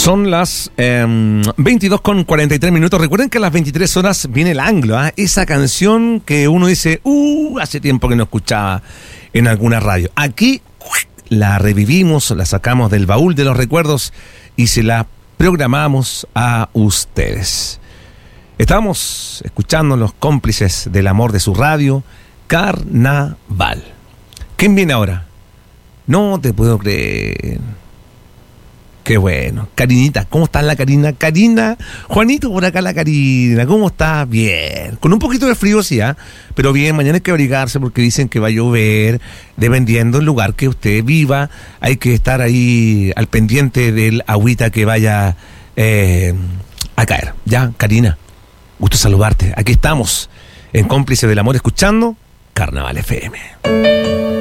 Son las 22:43. Recuerden que a las 23 horas viene el Anglo, ¿eh? Esa canción que uno dice, hace tiempo que no escuchaba en alguna radio. Aquí la revivimos, la sacamos del baúl de los recuerdos y se la programamos a ustedes. Estamos escuchando los cómplices del amor de su radio, Carnaval. ¿Quién viene ahora? No te puedo creer. Qué bueno. Carinita, ¿cómo está la Karina? Karina, Juanito, por acá la Karina. ¿Cómo está? Bien. Con un poquito de frío, sí, pero bien, mañana hay que abrigarse porque dicen que va a llover. Dependiendo del lugar que usted viva, hay que estar ahí al pendiente del agüita que vaya a caer. Ya, Karina, gusto saludarte. Aquí estamos, en Cómplice del Amor, escuchando Carnaval FM.